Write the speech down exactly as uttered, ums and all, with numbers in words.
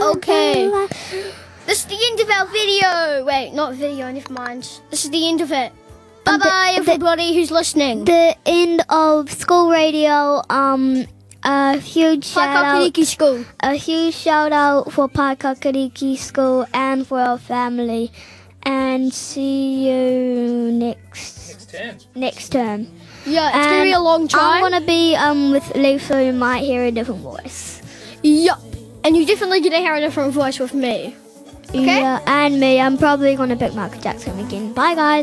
Okay. This is the end of our video. Wait, not video, never mind. This is the end of it. Bye-bye, everybody who's listening. The end of school radio. Um, a huge shout out. Paekakariki School. A huge shout out for Paekakariki School and for our family. And see you next Next term. next term. Yeah, it's And gonna be a long time. I'm gonna be um with Leaf, so you might hear a different voice. Yup. And you definitely gonna hear a different voice with me. Okay? Yeah, and me. I'm probably gonna pick Michael Jackson again. Bye, guys.